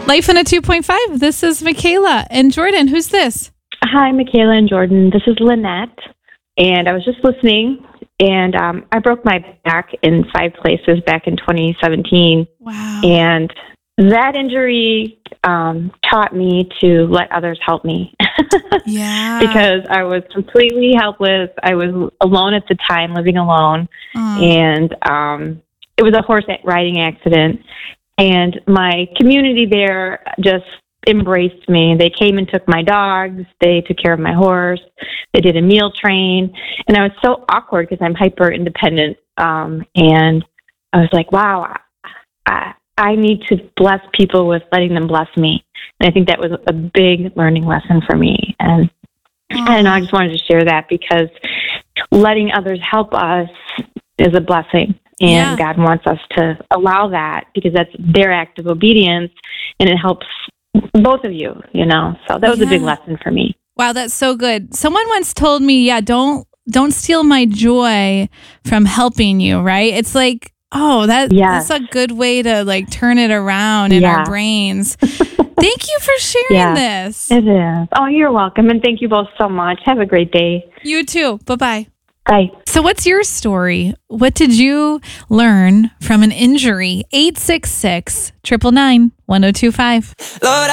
Life in a 2.5. This is Michaela and Jordan. Who's this? Hi, Michaela and Jordan. This is Lynette, and I was just listening, and I broke my back in 5 places back in 2017. Wow. And that injury taught me to let others help me. Yeah. Because I was completely helpless. I was alone at the time, living alone, and it was a horse riding accident. And my community there just embraced me. They came and took my dogs. They took care of my horse. They did a meal train. And I was so awkward because I'm hyper independent. And I was like, wow, I need to bless people with letting them bless me. And I think that was a big learning lesson for me. And I don't know, I just wanted to share that because letting others help us is a blessing. And God wants us to allow that because that's their act of obedience and it helps both of you, you know. So that was a big lesson for me. Wow, that's so good. Someone once told me, don't steal my joy from helping you, right? It's like, that's a good way to like turn it around in our brains. Thank you for sharing this. It is. Oh, you're welcome. And thank you both so much. Have a great day. You too. Bye-bye. Bye. So what's your story? What did you learn from an injury? 866-999-1025. Lord,